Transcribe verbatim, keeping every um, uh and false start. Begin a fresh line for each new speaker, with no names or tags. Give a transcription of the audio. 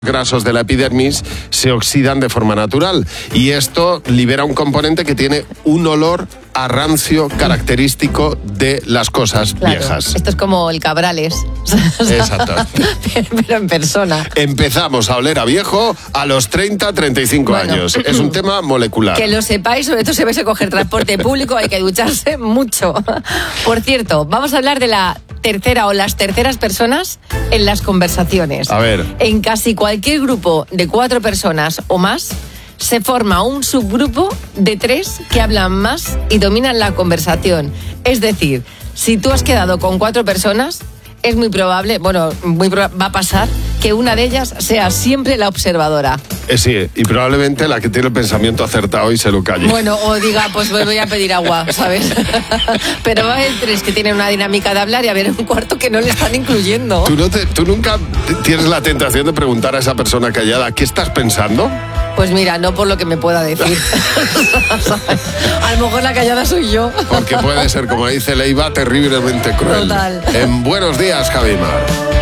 grasos de la epidermis se oxidan de forma natural y esto libera un componente que tiene un olor a rancio característico de las cosas
claro,
viejas.
Esto es como el Cabrales.
Exacto.
Pero en persona.
Empezamos a oler a viejo a los treinta, treinta y cinco
Bueno.
años. Es un tema molecular.
Que lo sepáis, sobre todo si vais a coger transporte público, hay que ducharse mucho. Por cierto, vamos a hablar de la tercera o las terceras personas en las conversaciones.
A ver.
En casi cualquier grupo de cuatro personas o más, se forma un subgrupo de tres que hablan más y dominan la conversación. Es decir, si tú has quedado con cuatro personas, es muy probable, bueno, muy proba- va a pasar que una de ellas sea siempre la observadora.
Eh, sí, y probablemente la que tiene el pensamiento acertado y se lo calle.
Bueno, o diga, pues voy a pedir agua, ¿sabes? Pero va a haber tres que tienen una dinámica de hablar y a ver un cuarto que no le están incluyendo.
¿Tú, no te- ¿Tú nunca tienes la tentación de preguntar a esa persona callada qué estás pensando?
Pues mira, no por lo que me pueda decir. A lo mejor la callada soy yo.
Porque puede ser, como dice Leiva, terriblemente cruel.
Total.
En Buenos Días, Javimar.